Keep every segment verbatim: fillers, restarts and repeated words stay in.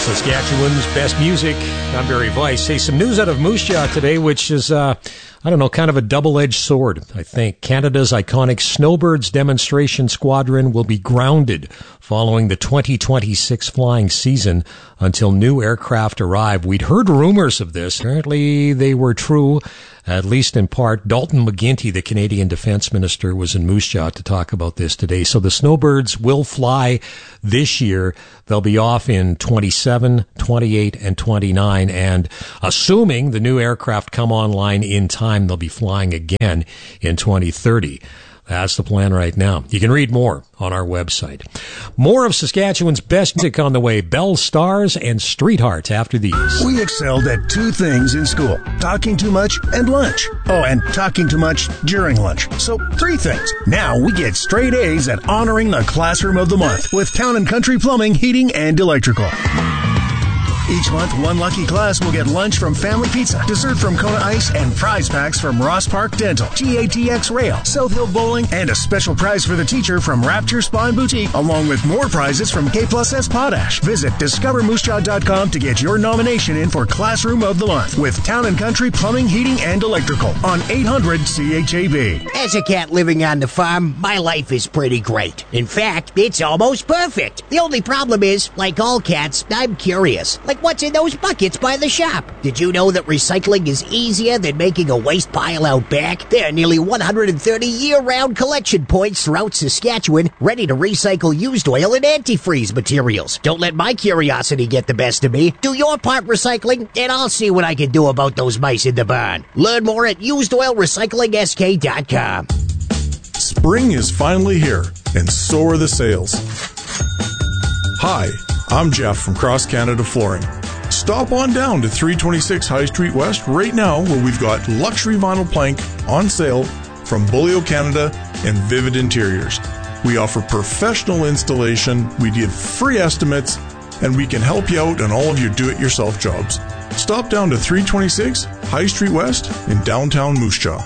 Saskatchewan's best music. I'm Barry Weiss. Hey, some news out of Moose Jaw today, which is, uh, I don't know, kind of a double-edged sword, I think. Canada's iconic Snowbirds demonstration squadron will be grounded following the twenty twenty-six flying season until new aircraft arrive. We'd heard rumors of this. Apparently they were true, at least in part. Dalton McGuinty, the Canadian Defence Minister, was in Moose Jaw to talk about this today. So the Snowbirds will fly this year. They'll be off in twenty-seven, twenty-eight, and twenty-nine. And assuming the new aircraft come online in time, they'll be flying again in twenty thirty. That's the plan right now. You can read more on our website. More of Saskatchewan's best music on the way. Bell Stars and Streethearts after these. We excelled at two things in school: talking too much and lunch. Oh, and talking too much during lunch. So three things. Now we get straight A's at honoring the Classroom of the Month with Town and Country Plumbing, Heating, and Electrical. Each month, one lucky class will get lunch from Family Pizza, dessert from Kona Ice, and prize packs from Ross Park Dental, G A T X Rail, South Hill Bowling, and a special prize for the teacher from Rapture Spa and Boutique, along with more prizes from K Plus S Potash. Visit discover moose jaw dot com to get your nomination in for Classroom of the Month with Town and Country Plumbing, Heating, and Electrical on eight hundred C H A B. As a cat living on the farm, my life is pretty great. In fact, it's almost perfect. The only problem is, like all cats, I'm curious. Like, what's in those buckets by the shop? Did you know that recycling is easier than making a waste pile out back? There are nearly one hundred thirty year-round collection points throughout Saskatchewan ready to recycle used oil and antifreeze materials. Don't let my curiosity get the best of me. Do your part recycling, and I'll see what I can do about those mice in the barn. Learn more at used oil recycling s k dot com. Spring is finally here, and so are the sales. Hi, I'm Jeff from Cross Canada Flooring. Stop on down to three twenty-six High Street West right now, where we've got luxury vinyl plank on sale from Bulio Canada and Vivid Interiors. We offer professional installation, we give free estimates, and we can help you out on all of your do-it-yourself jobs. Stop down to three twenty-six High Street West in downtown Moose Jaw.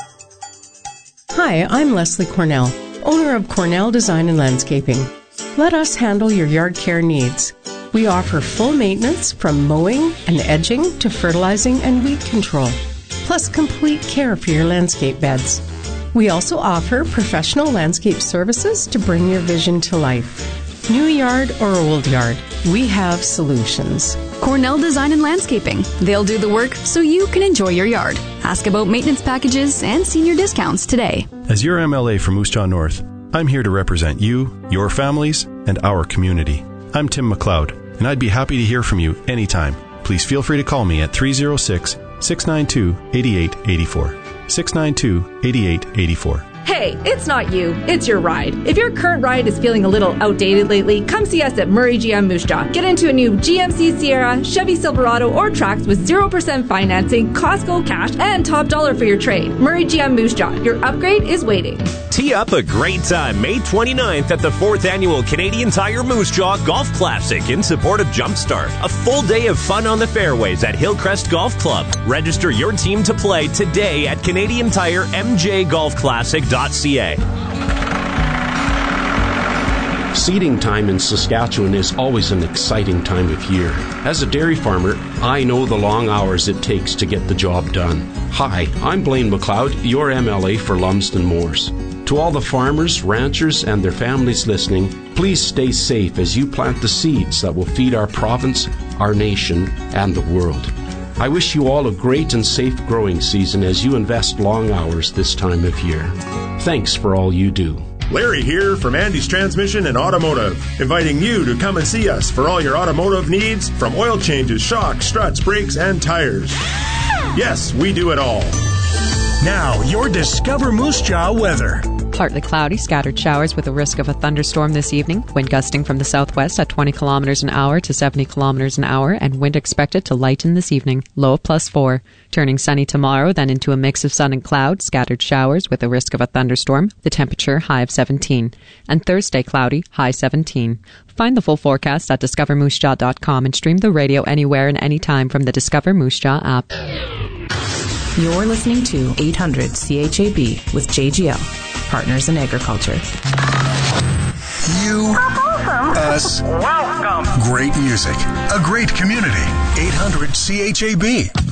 Hi, I'm Leslie Cornell, owner of Cornell Design and Landscaping. Let us handle your yard care needs. We offer full maintenance from mowing and edging to fertilizing and weed control, plus complete care for your landscape beds. We also offer professional landscape services to bring your vision to life. New yard or old yard, we have solutions. Cornell Design and Landscaping. They'll do the work so you can enjoy your yard. Ask about maintenance packages and senior discounts today. As your M L A for Moose Jaw North, I'm here to represent you, your families, and our community. I'm Tim McLeod, and I'd be happy to hear from you anytime. Please feel free to call me at three oh six, six nine two, eight eight eight four. six nine two, eight eight eight four. Hey, it's not you, it's your ride. If your current ride is feeling a little outdated lately, come see us at Murray G M Moose Jaw. Get into a new G M C Sierra, Chevy Silverado, or Trax with zero percent financing, Costco cash, and top dollar for your trade. Murray G M Moose Jaw, your upgrade is waiting. Tee up a great time May twenty-ninth at the fourth Annual Canadian Tire Moose Jaw Golf Classic in support of Jumpstart. A full day of fun on the fairways at Hillcrest Golf Club. Register your team to play today at Canadian Tire M J Golf Classic dot c a. Seeding time in Saskatchewan is always an exciting time of year. As a dairy farmer, I know the long hours it takes to get the job done. Hi, I'm Blaine McLeod, your M L A for Lumsden Moors. To all the farmers, ranchers, and their families listening, please stay safe as you plant the seeds that will feed our province, our nation, and the world. I wish you all a great and safe growing season as you invest long hours this time of year. Thanks for all you do. Larry here from Andy's Transmission and Automotive, inviting you to come and see us for all your automotive needs, from oil changes, shocks, struts, brakes, and tires. Yes, we do it all. Now, your Discover Moose Jaw weather. Partly cloudy, scattered showers with a risk of a thunderstorm this evening. Wind gusting from the southwest at twenty kilometers an hour to seventy kilometers an hour, and wind expected to lighten this evening. Low of plus four. Turning sunny tomorrow, then into a mix of sun and cloud, scattered showers with a risk of a thunderstorm. The temperature high of seventeen. And Thursday cloudy, high seventeen. Find the full forecast at discover moose jaw dot com and stream the radio anywhere and anytime from the Discover Moose Jaw app. You're listening to eight hundred C H A B with J G L, Partners in Agriculture. You, us, welcome Great music, a great community. eight hundred C H A B.